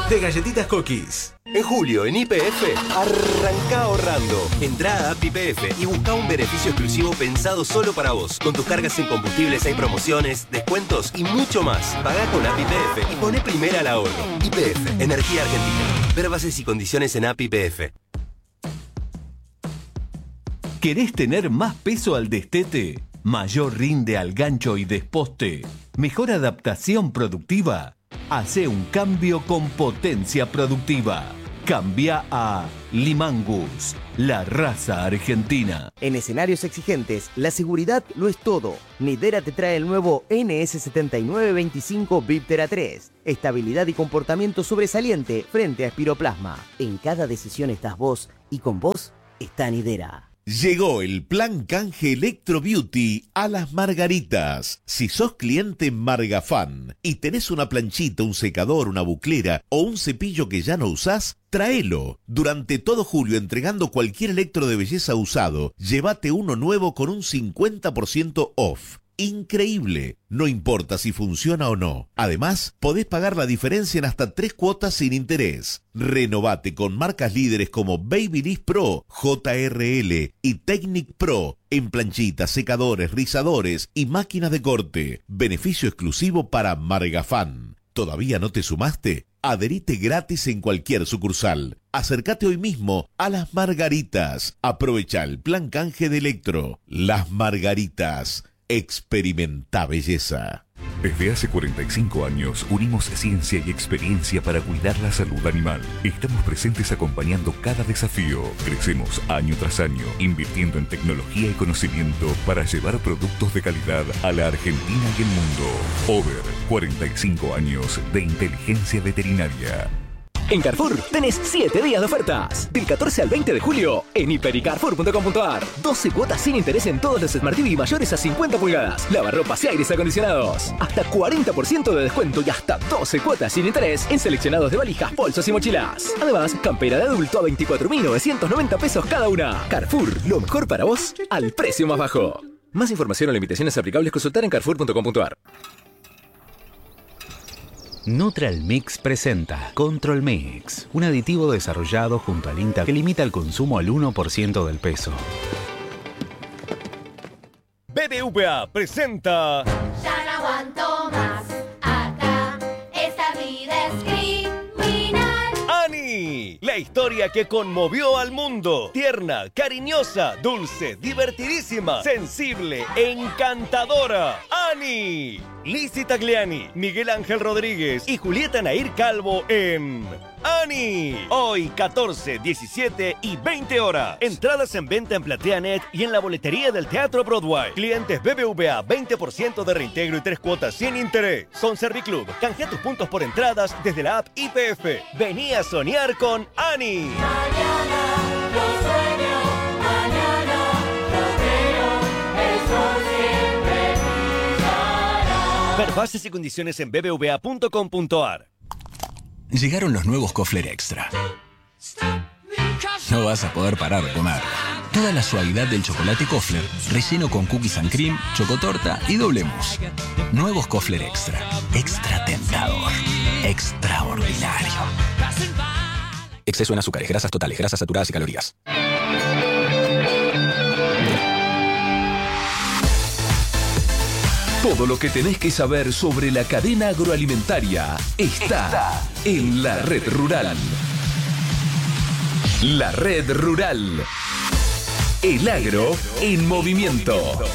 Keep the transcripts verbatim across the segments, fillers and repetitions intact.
de galletitas Cookies. En julio, en Y P F, arranca ahorrando. Entrá a app Y P F y busca un beneficio exclusivo pensado solo para vos. Con tus cargas en combustibles hay promociones, descuentos y mucho más. Pagá con app Y P F y poné primera al ahorro. Y P F, Energía Argentina. Ver bases y condiciones en app Y P F. ¿Querés tener más peso al destete? ¿Mayor rinde al gancho y desposte? ¿Mejor adaptación productiva? Hacé un cambio con potencia productiva. Cambia a Limangus, la raza argentina. En escenarios exigentes, la seguridad lo es todo. Nidera te trae el nuevo N S setenta y nueve veinticinco Viptera tres. Estabilidad y comportamiento sobresaliente frente a espiroplasma. En cada decisión estás vos y con vos está Nidera. Llegó el plan canje Electro Beauty a Las Margaritas. Si sos cliente Margafan y tenés una planchita, un secador, una buclera o un cepillo que ya no usás, tráelo. Durante todo julio, entregando cualquier electro de belleza usado, llévate uno nuevo con un cincuenta por ciento off. Increíble, no importa si funciona o no. Además, podés pagar la diferencia en hasta tres cuotas sin interés. Renovate con marcas líderes como Babyliss Pro, J R L y Technic Pro en planchitas, secadores, rizadores y máquinas de corte. Beneficio exclusivo para Margafan. ¿Todavía no te sumaste? Adherite gratis en cualquier sucursal. Acércate hoy mismo a Las Margaritas. Aprovecha el plan canje de Electro. Las Margaritas. Experimenta belleza. Desde hace cuarenta y cinco años unimos ciencia y experiencia para cuidar la salud animal. Estamos presentes acompañando cada desafío. Crecemos año tras año, invirtiendo en tecnología y conocimiento para llevar productos de calidad a la Argentina y el mundo. Over, cuarenta y cinco años de inteligencia veterinaria. En Carrefour tenés siete días de ofertas. Del catorce al veinte de julio en hiper y carrefour punto com punto ar. doce cuotas sin interés en todos los Smart T V mayores a cincuenta pulgadas. Lavarropas y aires acondicionados. Hasta cuarenta por ciento de descuento y hasta doce cuotas sin interés en seleccionados de valijas, bolsos y mochilas. Además, campera de adulto a veinticuatro mil novecientos noventa pesos cada una. Carrefour, lo mejor para vos al precio más bajo. Más información o limitaciones aplicables consultar en carrefour punto com punto ar. Neutral Mix presenta Control Mix, un aditivo desarrollado junto al INTA que limita el consumo al uno por ciento del peso. B B V A presenta... Ya no aguanto más, acá, esta vida es criminal. ¡Ani! La historia que conmovió al mundo. Tierna, cariñosa, dulce, divertidísima, sensible, encantadora. ¡Ani! Lizzy Tagliani, Miguel Ángel Rodríguez y Julieta Nair Calvo en ¡Ani! Hoy catorce, diecisiete y veinte horas. Entradas en venta en PlateaNet y en la boletería del Teatro Broadway. Clientes B B V A, veinte por ciento de reintegro y tres cuotas sin interés. Con Serviclub, canjea tus puntos por entradas desde la app Y P F. Vení a soñar con Ani. Mañana lo sueño, mañana lo creo, el sol siempre brillará. Ver bases y condiciones en b b v a punto com punto ar. Llegaron los nuevos Kofler Extra. No vas a poder parar de comer. Toda la suavidad del chocolate Kofler, relleno con cookies and cream, chocotorta y doble mousse. Nuevos Kofler Extra. Extra tentador. Extraordinario. Exceso en azúcares, grasas totales, grasas saturadas y calorías. Todo lo que tenés que saber sobre la cadena agroalimentaria está, está en la Red Rural. La Red Rural. El agro en movimiento.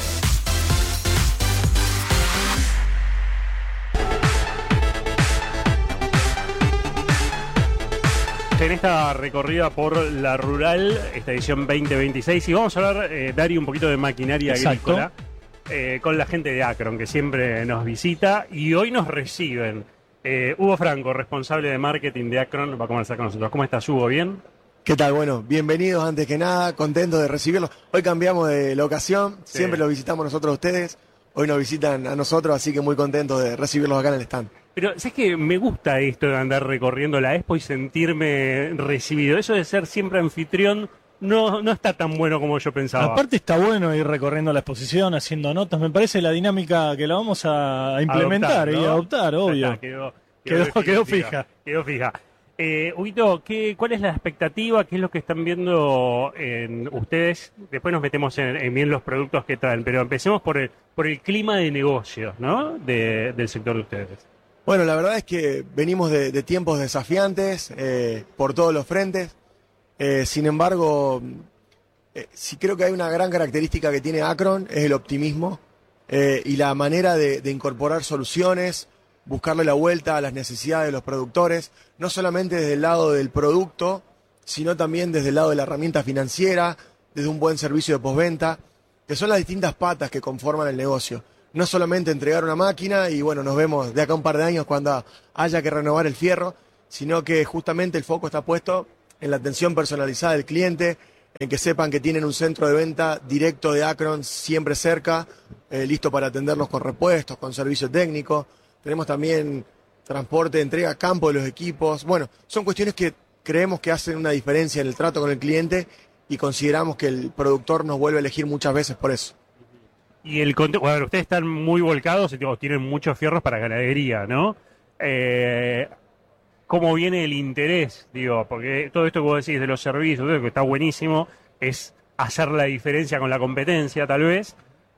En esta recorrida por la rural, esta edición veinte veintiséis, y vamos a hablar, eh, Dari, un poquito de maquinaria Exacto. agrícola. Eh, con la gente de Acron, que siempre nos visita y hoy nos reciben. Eh, Hugo Franco, responsable de marketing de Acron, va a conversar con nosotros. ¿Cómo estás, Hugo? ¿Bien? ¿Qué tal? Bueno, bienvenidos antes que nada, contentos de recibirlos. Hoy cambiamos de locación, Sí. siempre los visitamos nosotros a ustedes, hoy nos visitan a nosotros, así que muy contentos de recibirlos acá en el stand. Pero, ¿sabes qué? Me gusta esto de andar recorriendo la expo y sentirme recibido. Eso de ser siempre anfitrión no, no está tan bueno como yo pensaba. Aparte está bueno ir recorriendo la exposición, haciendo notas. Me parece la dinámica que la vamos a implementar Adoptar, ¿no? y adoptar, obvio. Ya está, quedó, Quedó- quedó definitiva, fija. Quedó fija. Eh, Huguito, ¿qué, ¿cuál es la expectativa? ¿Qué es lo que están viendo en ustedes? Después nos metemos en, en bien los productos que traen, pero empecemos por el, por el clima de negocios, ¿no? De, del sector de ustedes. Bueno, la verdad es que venimos de, de tiempos desafiantes eh, por todos los frentes. Eh, sin embargo, eh, sí creo que hay una gran característica que tiene Acron, es el optimismo eh, y la manera de, de incorporar soluciones, buscarle la vuelta a las necesidades de los productores, no solamente desde el lado del producto, sino también desde el lado de la herramienta financiera, desde un buen servicio de postventa, que son las distintas patas que conforman el negocio. No solamente entregar una máquina y bueno, nos vemos de acá a un par de años cuando haya que renovar el fierro, sino que justamente el foco está puesto en la atención personalizada del cliente, en que sepan que tienen un centro de venta directo de Acron siempre cerca, eh, listo para atenderlos con repuestos, con servicio técnico. Tenemos también transporte, entrega a campo de los equipos. Bueno, son cuestiones que creemos que hacen una diferencia en el trato con el cliente y consideramos que el productor nos vuelve a elegir muchas veces por eso. Y el conte- bueno, ustedes están muy volcados, o tienen muchos fierros para ganadería, ¿no? Eh, ¿Cómo viene el interés? Digo, porque todo esto que vos decís de los servicios, todo esto que está buenísimo, es hacer la diferencia con la competencia, tal vez.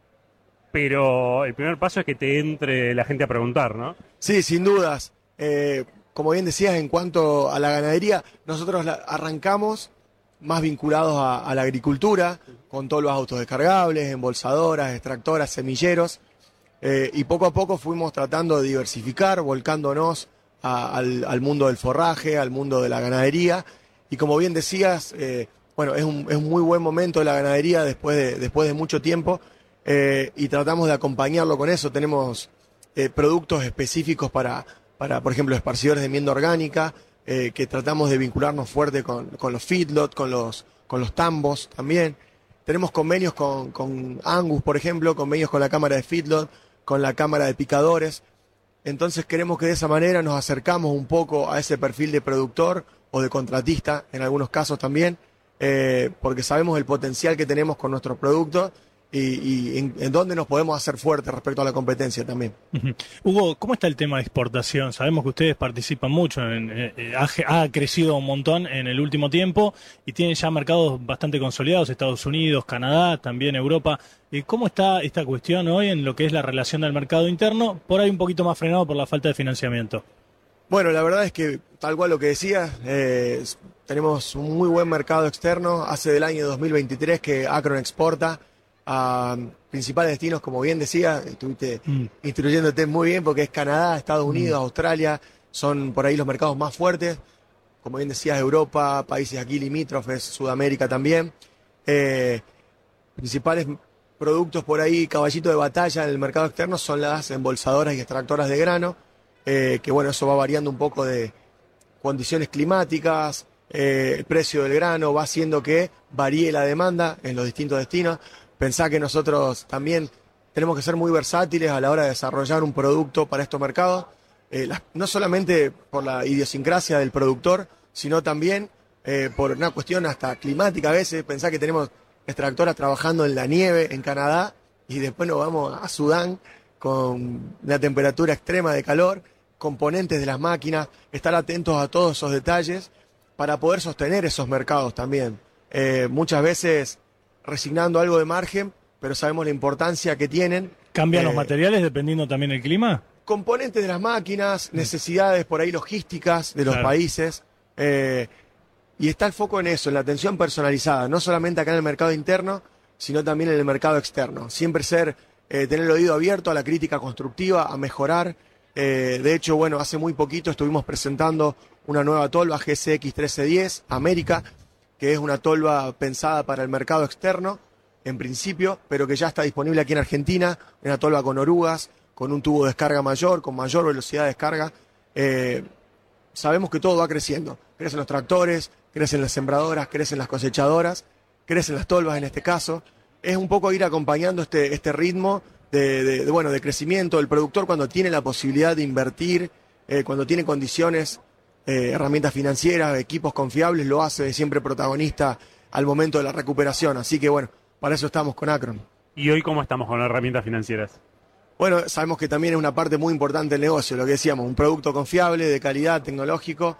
Pero el primer paso es que te entre la gente a preguntar, ¿no? Sí, sin dudas. Eh, como bien decías, en cuanto a la ganadería, nosotros la arrancamos más vinculados a, a la agricultura, con todos los autos descargables, embolsadoras, extractoras, semilleros, eh, y poco a poco fuimos tratando de diversificar, volcándonos a, al, al mundo del forraje, al mundo de la ganadería, y como bien decías, eh, bueno, es un, es un muy buen momento de la ganadería después de, después de mucho tiempo, Eh, y tratamos de acompañarlo con eso. Tenemos eh, productos específicos para, para, por ejemplo, esparcidores de enmienda orgánica, eh, que tratamos de vincularnos fuerte con, con los feedlot, con los, con los tambos también. Tenemos convenios con, con Angus, por ejemplo, convenios con la Cámara de Feedlot, con la Cámara de Picadores. Entonces queremos que de esa manera nos acercamos un poco a ese perfil de productor o de contratista, en algunos casos también, eh, porque sabemos el potencial que tenemos con nuestros productos y, y en, en dónde nos podemos hacer fuertes respecto a la competencia también. Uh-huh. Hugo, ¿cómo está el tema de exportación? Sabemos que ustedes participan mucho, en, eh, ha, ha crecido un montón en el último tiempo y tienen ya mercados bastante consolidados, Estados Unidos, Canadá, también Europa. Eh, ¿Cómo está esta cuestión hoy en lo que es la relación del mercado interno? Por ahí un poquito más frenado por la falta de financiamiento. Bueno, la verdad es que, tal cual lo que decías, eh, tenemos un muy buen mercado externo. Hace del año dos mil veintitrés que Acron exporta a principales destinos, como bien decía, estuviste mm. instruyéndote muy bien porque es Canadá, Estados Unidos, mm. Australia, son por ahí los mercados más fuertes, como bien decías, Europa, países aquí limítrofes, Sudamérica también. Eh, principales productos por ahí, caballito de batalla en el mercado externo son las embolsadoras y extractoras de grano, eh, que bueno, eso va variando un poco de condiciones climáticas, eh, el precio del grano va haciendo que varíe la demanda en los distintos destinos. Pensá que nosotros también tenemos que ser muy versátiles a la hora de desarrollar un producto para estos mercados, eh, la, no solamente por la idiosincrasia del productor, sino también eh, por una cuestión hasta climática a veces. Pensá que tenemos extractoras trabajando en la nieve en Canadá y después nos vamos a Sudán con una temperatura extrema de calor, componentes de las máquinas, estar atentos a todos esos detalles para poder sostener esos mercados también. Eh, muchas veces resignando algo de margen, pero sabemos la importancia que tienen. ¿Cambian eh, los materiales dependiendo también del clima? Componentes de las máquinas, necesidades por ahí logísticas de los claro. países, eh, y está el foco en eso, en la atención personalizada, no solamente acá en el mercado interno, sino también en el mercado externo. Siempre ser, eh, tener el oído abierto a la crítica constructiva, a mejorar. Eh, de hecho, bueno, hace muy poquito estuvimos presentando una nueva tolva G C X trece diez, América, que es una tolva pensada para el mercado externo, en principio, pero que ya está disponible aquí en Argentina, una tolva con orugas, con un tubo de descarga mayor, con mayor velocidad de descarga. Eh, sabemos que todo va creciendo. Crecen los tractores, crecen las sembradoras, crecen las cosechadoras, crecen las tolvas en este caso. Es un poco ir acompañando este, este ritmo de, de, de, bueno, de crecimiento del productor cuando tiene la posibilidad de invertir, eh, cuando tiene condiciones, Eh, herramientas financieras, equipos confiables, lo hace siempre protagonista al momento de la recuperación. Así que bueno, para eso estamos con Acron. ¿Y hoy cómo estamos con las herramientas financieras? Bueno, sabemos que también es una parte muy importante del negocio, lo que decíamos, un producto confiable, de calidad, tecnológico,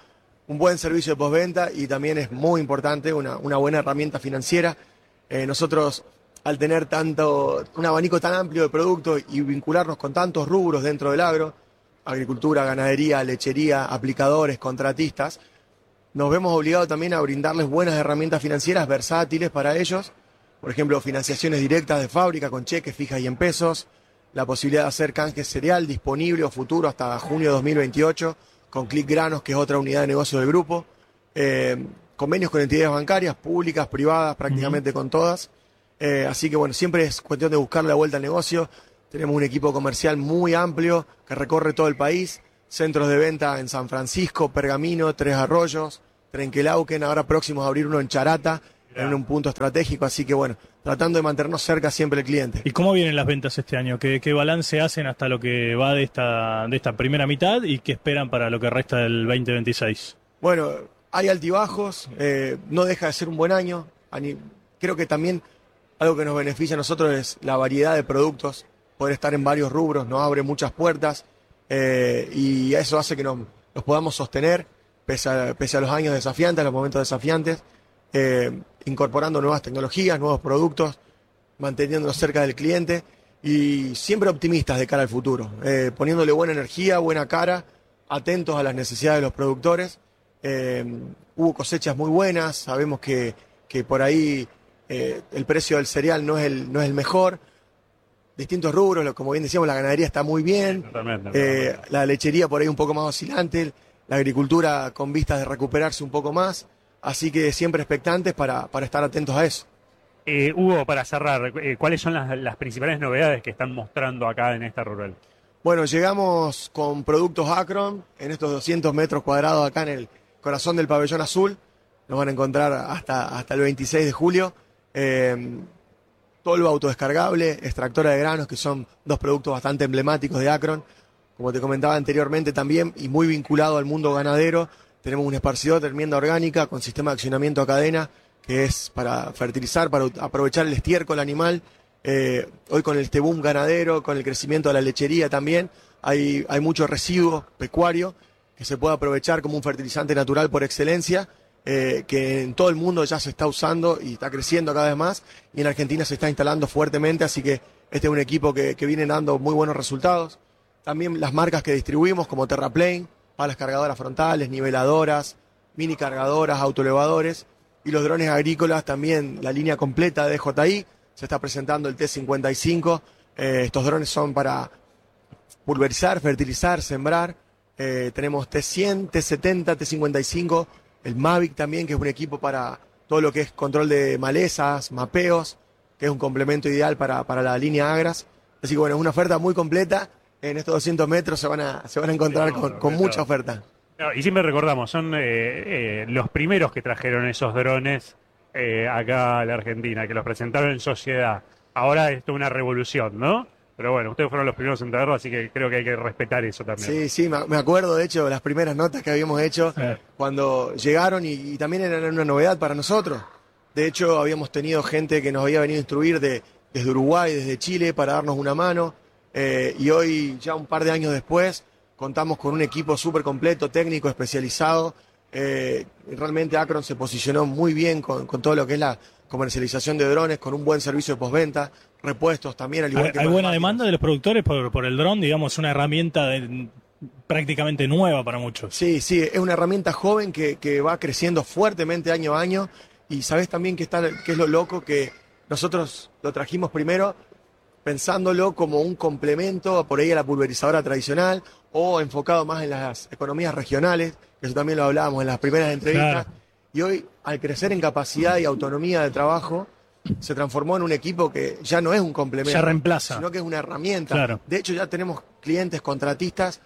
un buen servicio de postventa y también es muy importante una, una buena herramienta financiera. Eh, nosotros, al tener tanto, un abanico tan amplio de productos y vincularnos con tantos rubros dentro del agro, agricultura, ganadería, lechería, aplicadores, contratistas, nos vemos obligados también a brindarles buenas herramientas financieras versátiles para ellos. Por ejemplo, financiaciones directas de fábrica con cheques fijas y en pesos, la posibilidad de hacer canje cereal disponible o futuro hasta junio de dos mil veintiocho con Click Granos, que es otra unidad de negocio del grupo. Eh, convenios con entidades bancarias, públicas, privadas, prácticamente uh-huh. con todas. Eh, así que bueno, siempre es cuestión de buscar la vuelta al negocio. Tenemos un equipo comercial muy amplio que recorre todo el país. Centros de venta en San Francisco, Pergamino, Tres Arroyos, Trenquelauquen, ahora próximos a abrir uno en Charata, en un punto estratégico, así que bueno, tratando de mantenernos cerca siempre del cliente. ¿Y cómo vienen las ventas este año? ¿Qué, qué balance hacen hasta lo que va de esta, de esta primera mitad y qué esperan para lo que resta del veinte veintiséis? Bueno, hay altibajos, eh, no deja de ser un buen año. Creo que también algo que nos beneficia a nosotros es la variedad de productos, poder estar en varios rubros, nos abre muchas puertas eh, y eso hace que nos, nos podamos sostener pese a, pese a los años desafiantes, a los momentos desafiantes. Eh, incorporando nuevas tecnologías, nuevos productos, manteniéndonos cerca del cliente y siempre optimistas de cara al futuro, eh, poniéndole buena energía, buena cara, atentos a las necesidades de los productores. Eh, hubo cosechas muy buenas, sabemos que, que por ahí eh, el precio del cereal no es el, no es el mejor. Distintos rubros, como bien decíamos, la ganadería está muy bien, totalmente, totalmente. Eh, la lechería por ahí un poco más oscilante, la agricultura con vistas de recuperarse un poco más. Así que siempre expectantes para, para estar atentos a eso. Eh, Hugo, para cerrar, eh, ¿cuáles son las, las principales novedades que están mostrando acá en esta rural? Bueno, llegamos con productos Acron en estos doscientos metros cuadrados acá en el corazón del pabellón azul. Nos van a encontrar hasta, hasta el veintiséis de julio. Eh, tolva autodescargable, extractora de granos, que son dos productos bastante emblemáticos de Acron. Como te comentaba anteriormente también, y muy vinculado al mundo ganadero. Tenemos un esparcidor de enmienda orgánica con sistema de accionamiento a cadena, que es para fertilizar, para aprovechar el estiércol animal. Eh, hoy con este boom ganadero, con el crecimiento de la lechería también, hay, hay mucho residuo pecuario que se puede aprovechar como un fertilizante natural por excelencia, eh, que en todo el mundo ya se está usando y está creciendo cada vez más, y en Argentina se está instalando fuertemente, así que este es un equipo que, que viene dando muy buenos resultados. También las marcas que distribuimos como Terraplane, palas cargadoras frontales, niveladoras, mini cargadoras, autoelevadores y los drones agrícolas también, la línea completa de J I. Se está presentando el T cincuenta y cinco. Eh, estos drones son para pulverizar, fertilizar, sembrar. Eh, tenemos T cien, T setenta, T cincuenta y cinco, el Mavic también, que es un equipo para todo lo que es control de malezas, mapeos, que es un complemento ideal para, para la línea Agras. Así que bueno, es una oferta muy completa. En estos doscientos metros se van a, se van a encontrar con, con mucha oferta. No, y siempre recordamos, son eh, eh, los primeros que trajeron esos drones eh, acá a la Argentina, que los presentaron en sociedad. Ahora esto es una revolución, ¿no? Pero bueno, ustedes fueron los primeros en traerlo, así que creo que hay que respetar eso también. Sí, sí, me acuerdo de hecho las primeras notas que habíamos hecho eh. cuando llegaron y, y también eran una novedad para nosotros. De hecho, habíamos tenido gente que nos había venido a instruir de, desde Uruguay, desde Chile, para darnos una mano. Eh, y hoy, ya un par de años después, contamos con un equipo súper completo, técnico, especializado. Eh, realmente Acron se posicionó muy bien con, con todo lo que es la comercialización de drones, con un buen servicio de postventa, repuestos también. Al igual ¿Hay, que hay buena demanda de los productores por, por el dron? Digamos, una herramienta de, prácticamente nueva para muchos. Sí, sí, es una herramienta joven que, que va creciendo fuertemente año a año. Y sabes también que, está, que es lo loco, que nosotros lo trajimos primero pensándolo como un complemento por ahí a la pulverizadora tradicional o enfocado más en las economías regionales, que eso también lo hablábamos en las primeras entrevistas. Claro. Y hoy, al crecer en capacidad y autonomía de trabajo, se transformó en un equipo que ya no es un complemento, ya reemplaza, sino que es una herramienta. Claro. De hecho, ya tenemos clientes contratistas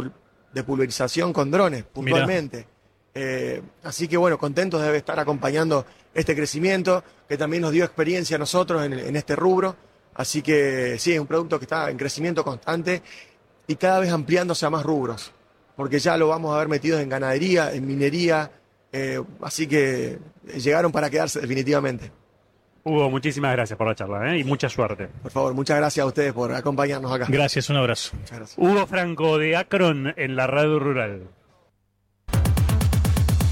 de pulverización con drones, puntualmente. Eh, así que bueno, contentos de estar acompañando este crecimiento, que también nos dio experiencia a nosotros en, en este rubro. Así que sí, es un producto que está en crecimiento constante y cada vez ampliándose a más rubros, porque ya lo vamos a ver metidos en ganadería, en minería, eh, así que llegaron para quedarse definitivamente. Hugo, muchísimas gracias por la charla, ¿eh? Y mucha suerte. Por favor, muchas gracias a ustedes por acompañarnos acá. Gracias, un abrazo. Muchas gracias. Hugo Franco de Acron en la Radio Rural.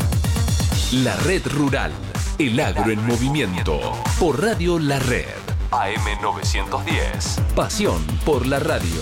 La Red Rural, el agro en movimiento. Por Radio La Red. A M novecientos diez. Pasión por la radio.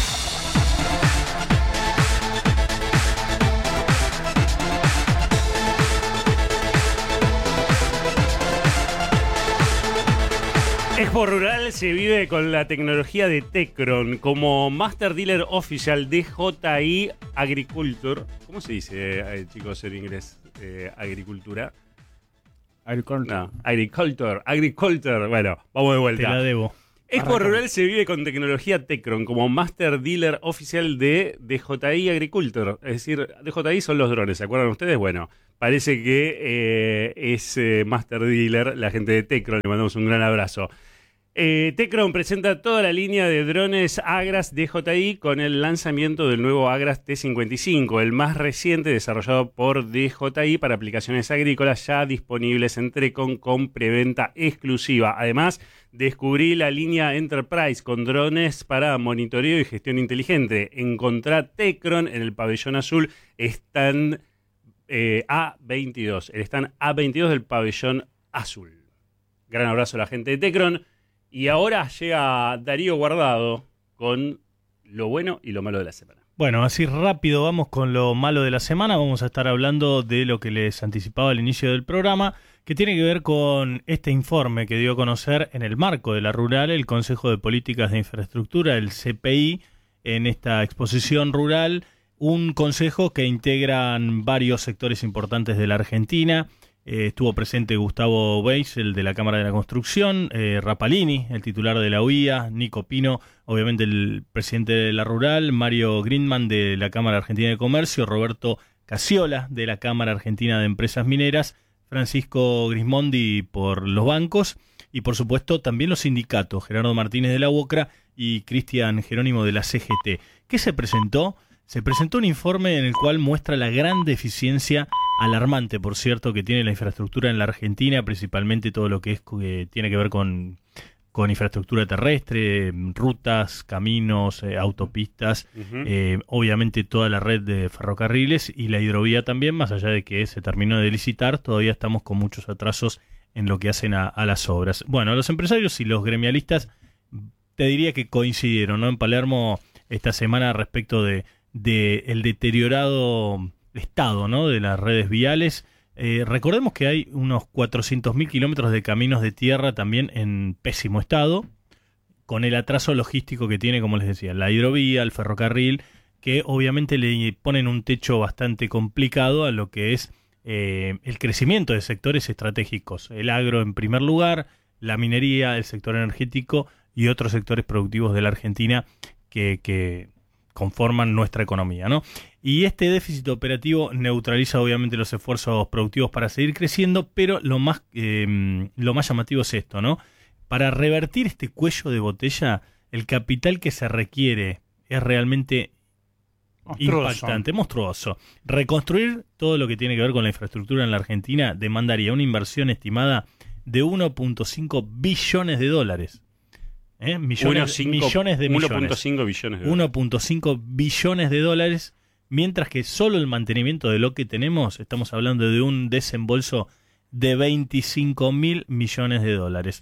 Expo Rural se vive con la tecnología de Tecron como Master Dealer Official de J I Agriculture. ¿Cómo se dice, eh, chicos, en inglés? Eh, agricultura. Agriculture. No, agriculture. Agriculture. Bueno, vamos de vuelta. Te la debo. Expo Arranca. Rural se vive con tecnología Tecron como Master Dealer Oficial de D J I Agriculture. Es decir, D J I son los drones, ¿se acuerdan ustedes? Bueno, parece que eh, es eh, Master Dealer, la gente de Tecron. Le mandamos un gran abrazo. Eh, Tecron presenta toda la línea de drones Agras D J I con el lanzamiento del nuevo Agras T cincuenta y cinco, el más reciente desarrollado por D J I para aplicaciones agrícolas ya disponibles en Tecron con preventa exclusiva. Además, descubrí la línea Enterprise con drones para monitoreo y gestión inteligente. Encontrá Tecron en el pabellón azul, están eh, A veintidós, el stand A veintidós del pabellón azul. Gran abrazo a la gente de Tecron. Y ahora llega Darío Guardado con lo bueno y lo malo de la semana. Bueno, así rápido vamos con lo malo de la semana. Vamos a estar hablando de lo que les anticipaba al inicio del programa, que tiene que ver con este informe que dio a conocer en el marco de la Rural el Consejo de Políticas de Infraestructura, el C P I, en esta exposición rural, un consejo que integran varios sectores importantes de la Argentina. Eh, estuvo presente Gustavo Beis, el de la Cámara de la Construcción, eh, Rapalini, el titular de la U I A, Nico Pino, obviamente el presidente de la Rural, Mario Grindman de la Cámara Argentina de Comercio, Roberto Casiola de la Cámara Argentina de Empresas Mineras, Francisco Grismondi por los bancos y por supuesto también los sindicatos, Gerardo Martínez de la UOCRA y Cristian Jerónimo de la C G T. ¿Qué se presentó? Se presentó un informe en el cual muestra la gran deficiencia, alarmante por cierto, que tiene la infraestructura en la Argentina, principalmente todo lo que es que tiene que ver con, con infraestructura terrestre, rutas, caminos, eh, autopistas, Uh-huh. eh, obviamente toda la red de ferrocarriles y la hidrovía también, más allá de que se terminó de licitar, todavía estamos con muchos atrasos en lo que hacen a, a las obras. Bueno, los empresarios y los gremialistas te diría que coincidieron, ¿no? En Palermo esta semana respecto de de el deteriorado estado, ¿no?, de las redes viales. Eh, recordemos que hay unos cuatrocientos mil kilómetros de caminos de tierra también en pésimo estado, con el atraso logístico que tiene, como les decía, la hidrovía, el ferrocarril, que obviamente le ponen un techo bastante complicado a lo que es eh, el crecimiento de sectores estratégicos. El agro en primer lugar, la minería, el sector energético y otros sectores productivos de la Argentina que... que conforman nuestra economía, ¿no? Y este déficit operativo neutraliza obviamente los esfuerzos productivos para seguir creciendo, pero lo más, eh, lo más llamativo es esto, ¿no? Para revertir este cuello de botella, el capital que se requiere es realmente monstruoso. impactante, monstruoso. Reconstruir todo lo que tiene que ver con la infraestructura en la Argentina demandaría una inversión estimada de uno punto cinco billones de dólares. ¿Eh? Millones, cinco, millones de millones. uno punto cinco billones de dólares. uno punto cinco billones de dólares, mientras que solo el mantenimiento de lo que tenemos, estamos hablando de un desembolso de veinticinco mil millones de dólares.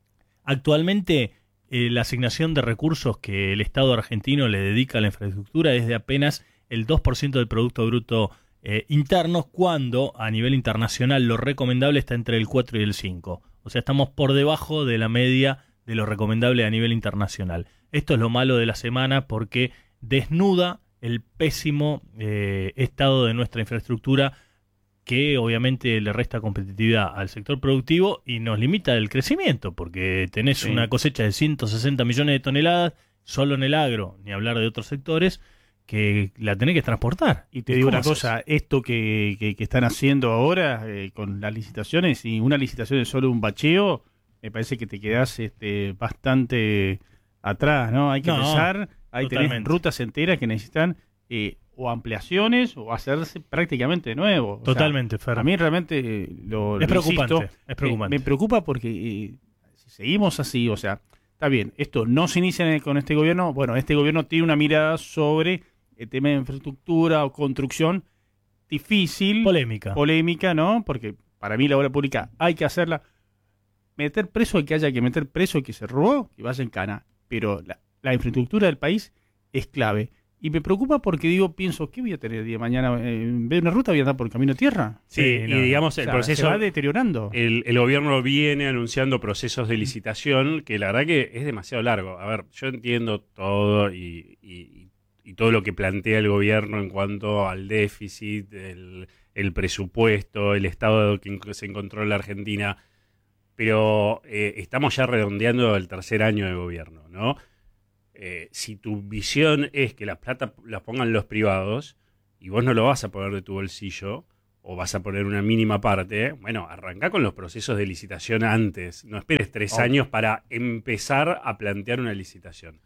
Actualmente, eh, la asignación de recursos que el Estado argentino le dedica a la infraestructura es de apenas el dos por ciento del Producto Bruto eh, Interno, cuando a nivel internacional lo recomendable está entre el cuatro y el cinco. O sea, estamos por debajo de la media de lo recomendable a nivel internacional. Esto es lo malo de la semana porque desnuda el pésimo eh, estado de nuestra infraestructura, que obviamente le resta competitividad al sector productivo y nos limita el crecimiento, porque tenés Sí. una cosecha de ciento sesenta millones de toneladas solo en el agro, ni hablar de otros sectores, que la tenés que transportar. Y te digo ¿Cómo una cosa, haces? esto que, que, que están haciendo ahora eh, con las licitaciones, y una licitación es solo un bacheo, me parece que te quedás este, bastante atrás, ¿no? Hay que No, pensar, hay tenés totalmente. rutas enteras que necesitan eh, o ampliaciones o hacerse prácticamente de nuevo. O Totalmente, sea, Fer. a mí realmente eh, lo, Es lo preocupante, insisto, es preocupante. eh, me preocupa porque eh, si seguimos así, o sea, está bien, esto no se inicia en el- con este gobierno. Bueno, este gobierno tiene una mirada sobre el tema de infraestructura o construcción difícil. Polémica. Polémica, ¿no? Porque para mí la obra pública hay que hacerla. Meter preso al que haya que meter preso, el que se robó, que vaya en cana. Pero la, la infraestructura del país es clave. Y me preocupa porque digo, pienso, ¿qué voy a tener el día de mañana? ¿En vez de una ruta voy a andar por camino de tierra? Sí, Eh, y no. digamos, el O sea, proceso se va deteriorando. El, el gobierno viene anunciando procesos de licitación que la verdad que es demasiado largo. A ver, yo entiendo todo y, y, y todo lo que plantea el gobierno en cuanto al déficit, el, el presupuesto, el estado que se encontró la Argentina, pero eh, estamos ya redondeando el tercer año de gobierno, ¿no? Eh, si tu visión es que las plata las pongan los privados y vos no lo vas a poner de tu bolsillo o vas a poner una mínima parte, bueno, arrancá con los procesos de licitación antes. No esperes tres Oh. años para empezar a plantear una licitación.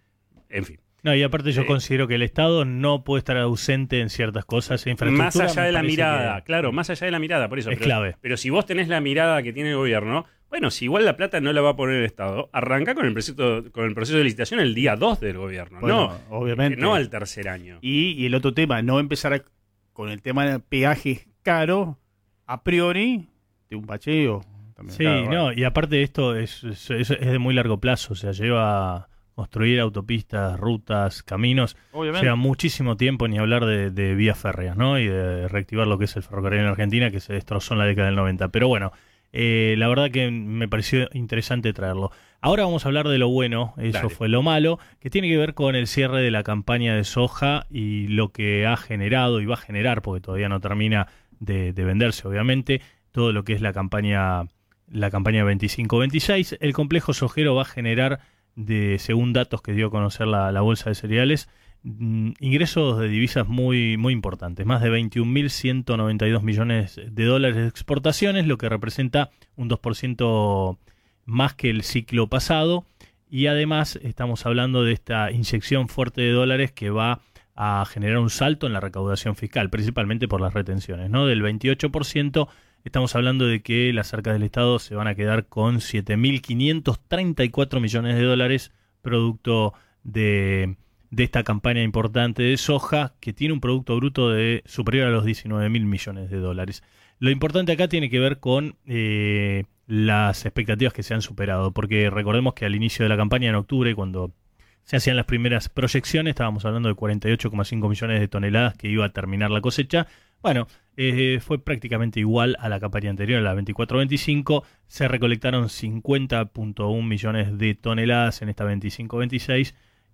En fin. No, y aparte yo Eh, considero que el Estado no puede estar ausente en ciertas cosas. Más allá me de la parece mirada, que claro, más allá de la mirada, por eso. es pero, clave. Pero si vos tenés la mirada que tiene el gobierno, bueno, si igual la plata no la va a poner el Estado, arranca con el proceso, con el proceso de licitación el día dos del gobierno, Bueno, no, obviamente. no al tercer año. Y, y el otro tema, no empezar a- con el tema de peajes caro a priori de un bacheo. También, Sí, claro, no, y aparte de esto es, es, es- es de muy largo plazo, o sea, lleva a construir autopistas, rutas, caminos, Obviamente. lleva muchísimo tiempo, ni hablar de, de vías férreas, ¿no? Y de reactivar lo que es el ferrocarril en Argentina, que se destrozó en la década del noventa. Pero bueno, eh, la verdad que me pareció interesante traerlo. Ahora vamos a hablar de lo bueno, eso Dale. fue lo malo, que tiene que ver con el cierre de la campaña de soja y lo que ha generado y va a generar, porque todavía no termina de, de venderse, obviamente, todo lo que es la campaña la campaña veinticinco veintiséis. El complejo sojero va a generar, de según datos que dio a conocer la, la bolsa de cereales, mm, ingresos de divisas muy, muy importantes, más de veintiún mil ciento noventa y dos millones de dólares de exportaciones, lo que representa un dos por ciento más que el ciclo pasado, y además estamos hablando de esta inyección fuerte de dólares que va a generar un salto en la recaudación fiscal, principalmente por las retenciones, ¿no? Del veintiocho por ciento. Estamos hablando de que las arcas del Estado se van a quedar con siete mil quinientos treinta y cuatro millones de dólares, producto de, de esta campaña importante de soja, que tiene un producto bruto de superior a los diecinueve mil millones de dólares. Lo importante acá tiene que ver con eh, las expectativas que se han superado, porque recordemos que al inicio de la campaña, en octubre, cuando se hacían las primeras proyecciones, estábamos hablando de cuarenta y ocho coma cinco millones de toneladas que iba a terminar la cosecha. Bueno, eh, fue prácticamente igual a la campaña anterior, a la veinticuatro veinticinco. Se recolectaron cincuenta punto uno millones de toneladas en esta veinticinco veintiséis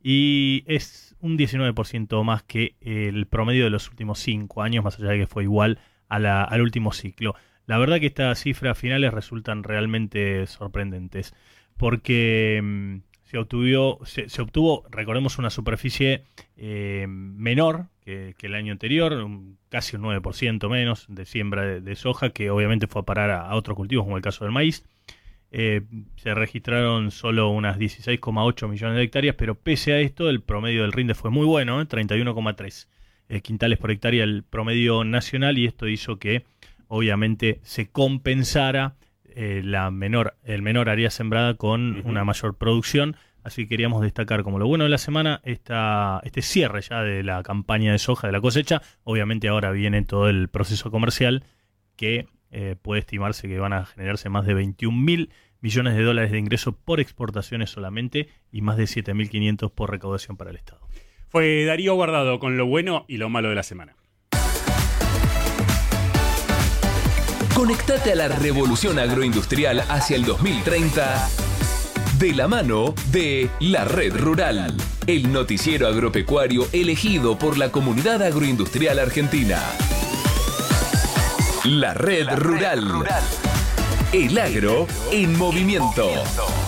y es un diecinueve por ciento más que el promedio de los últimos cinco años, más allá de que fue igual a la, al último ciclo. La verdad que estas cifras finales resultan realmente sorprendentes, porque mmm, se obtuvo, se, se obtuvo, recordemos, una superficie eh, menor que, que el año anterior, un, casi un nueve por ciento menos de siembra de, de soja, que obviamente fue a parar a, a otros cultivos, como el caso del maíz. Eh, se registraron solo unas dieciséis coma ocho millones de hectáreas, pero pese a esto, el promedio del rinde fue muy bueno, ¿eh? treinta y uno coma tres eh, quintales por hectárea el promedio nacional, y esto hizo que obviamente se compensara eh, la menor, el menor área sembrada con uh-huh. una mayor producción. Así que queríamos destacar como lo bueno de la semana esta, este cierre ya de la campaña de soja, de la cosecha. Obviamente ahora viene todo el proceso comercial, que eh, puede estimarse que van a generarse más de veintiún mil millones de dólares de ingresos por exportaciones solamente y más de siete mil quinientos por recaudación para el Estado. Fue Darío Guardado con lo bueno y lo malo de la semana. Conectate a la revolución agroindustrial hacia el dos mil treinta de la mano de La Red Rural, el noticiero agropecuario elegido por la comunidad agroindustrial argentina. La Red, la Red Rural. Rural. El agro en movimiento.